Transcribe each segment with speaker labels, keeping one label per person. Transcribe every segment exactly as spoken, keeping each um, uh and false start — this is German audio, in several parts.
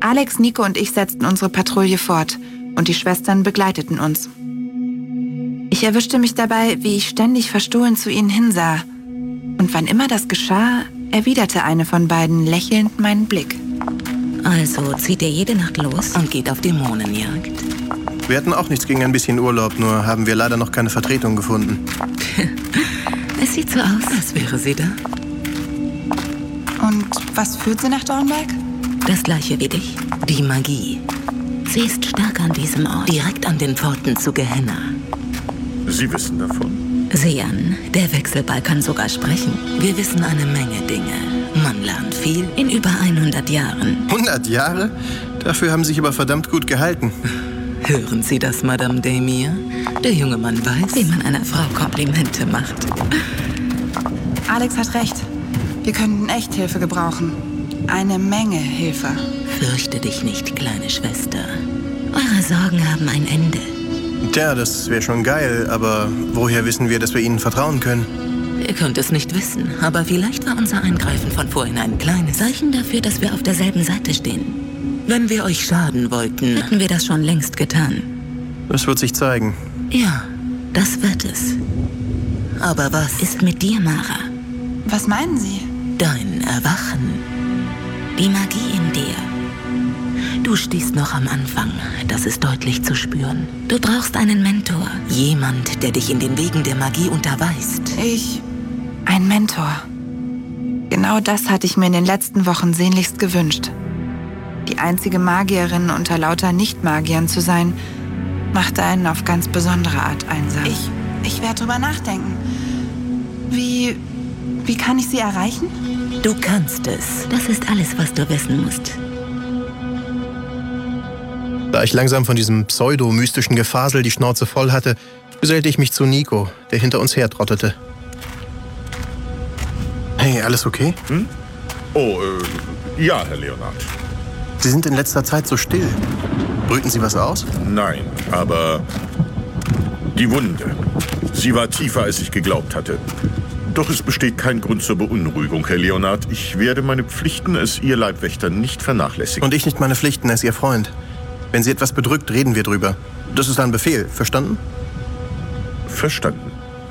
Speaker 1: Alex, Nico und ich setzten unsere Patrouille fort und die Schwestern begleiteten uns. Ich erwischte mich dabei, wie ich ständig verstohlen zu ihnen hinsah. Und wann immer das geschah, erwiderte eine von beiden lächelnd meinen Blick.
Speaker 2: Also zieht ihr jede Nacht los und geht auf Dämonenjagd?
Speaker 3: Wir hatten auch nichts gegen ein bisschen Urlaub, nur haben wir leider noch keine Vertretung gefunden.
Speaker 2: Es sieht so aus, als wäre sie da.
Speaker 1: Und was führt sie nach Dornberg?
Speaker 2: Das gleiche wie dich, die Magie. Sie ist stark an diesem Ort, direkt an den Pforten zu Gehenna.
Speaker 4: Sie wissen davon?
Speaker 2: Sian, der Wechselball kann sogar sprechen. Wir wissen eine Menge Dinge. Man lernt viel in über hundert Jahren.
Speaker 3: hundert Jahre? Dafür haben Sie sich aber verdammt gut gehalten.
Speaker 2: Hören Sie das, Madame Demir? Der junge Mann weiß, wie man einer Frau Komplimente macht.
Speaker 1: Alex hat recht. Wir könnten echt Hilfe gebrauchen. Eine Menge Hilfe.
Speaker 2: Fürchte dich nicht, kleine Schwester. Eure Sorgen haben ein Ende.
Speaker 3: Tja, das wäre schon geil, aber woher wissen wir, dass wir Ihnen vertrauen können?
Speaker 2: Ihr könnt es nicht wissen, aber vielleicht war unser Eingreifen von vorhin ein kleines Zeichen dafür, dass wir auf derselben Seite stehen. Wenn wir euch schaden wollten, hätten wir das schon längst getan.
Speaker 3: Das wird sich zeigen.
Speaker 2: Ja, das wird es. Aber was ist mit dir, Mara?
Speaker 1: Was meinen Sie?
Speaker 2: Dein Erwachen. Die Magie in dir. Du stehst noch am Anfang, das ist deutlich zu spüren. Du brauchst einen Mentor. Jemand, der dich in den Wegen der Magie unterweist.
Speaker 1: Ich... ein Mentor. Genau das hatte ich mir in den letzten Wochen sehnlichst gewünscht. Die einzige Magierin unter lauter Nicht-Magiern zu sein, machte einen auf ganz besondere Art einsam. Ich, ich werde drüber nachdenken. Wie... wie kann ich sie erreichen?
Speaker 2: Du kannst es. Das ist alles, was du wissen musst.
Speaker 3: Da ich langsam von diesem pseudo-mystischen Gefasel die Schnauze voll hatte, gesellte ich mich zu Nico, der hinter uns hertrottete. Hey, alles okay?
Speaker 4: Hm? Oh, äh, ja, Herr Leonard.
Speaker 3: Sie sind in letzter Zeit so still. Brüten Sie was aus?
Speaker 4: Nein, aber die Wunde. Sie war tiefer, als ich geglaubt hatte. Doch es besteht kein Grund zur Beunruhigung, Herr Leonard. Ich werde meine Pflichten als Ihr Leibwächter nicht vernachlässigen.
Speaker 3: Und ich nicht meine Pflichten als Ihr Freund. Wenn Sie etwas bedrückt, reden wir drüber. Das ist ein Befehl, verstanden?
Speaker 4: Verstanden.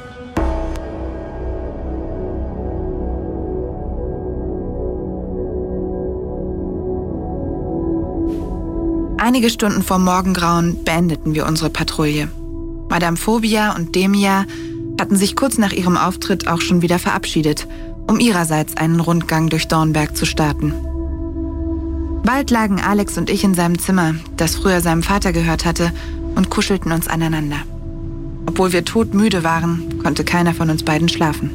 Speaker 1: Einige Stunden vor Morgengrauen beendeten wir unsere Patrouille. Madame Phobia und Demia hatten sich kurz nach ihrem Auftritt auch schon wieder verabschiedet, um ihrerseits einen Rundgang durch Dornberg zu starten. Bald lagen Alex und ich in seinem Zimmer, das früher seinem Vater gehört hatte, und kuschelten uns aneinander. Obwohl wir todmüde waren, konnte keiner von uns beiden schlafen.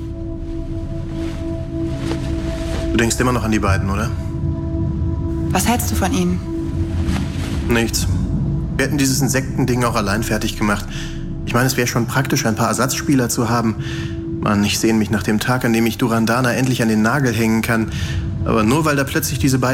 Speaker 3: Du denkst immer noch an die beiden, oder?
Speaker 1: Was hältst du von ihnen?
Speaker 3: Nichts. Wir hätten dieses Insektending auch allein fertig gemacht. Ich meine, es wäre schon praktisch, ein paar Ersatzspieler zu haben. Mann, ich sehne mich nach dem Tag, an dem ich Durandana endlich an den Nagel hängen kann. Aber nur weil da plötzlich diese beiden